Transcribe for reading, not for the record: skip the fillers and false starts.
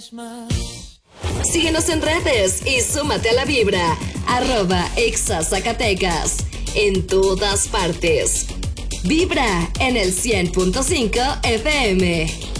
Síguenos en redes y súmate a la vibra. @ExaZacatecas. En todas partes. Vibra en el 100.5 FM.